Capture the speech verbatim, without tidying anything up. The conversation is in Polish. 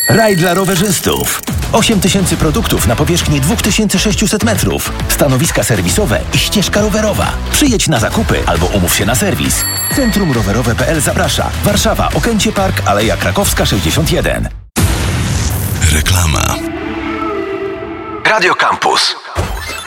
Raj dla rowerzystów. osiem tysięcy produktów na powierzchni dwa tysiące sześćset metrów. Stanowiska serwisowe i ścieżka rowerowa. Przyjedź na zakupy albo umów się na serwis. Centrum Rowerowe kropka p l zaprasza. Warszawa, Okęcie Park, Aleja Krakowska sześćdziesiąt jeden. Reklama. Radio Campus.